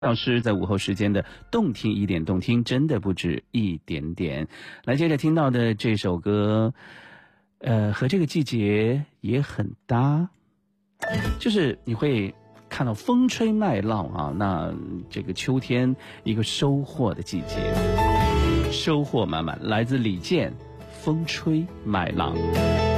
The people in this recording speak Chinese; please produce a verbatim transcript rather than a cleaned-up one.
老师在午后时间的动听一点，动听真的不止一点点。来，接着听到的这首歌，呃，和这个季节也很搭，就是你会看到风吹麦浪啊，那这个秋天一个收获的季节，收获满满，来自李健，风吹麦浪。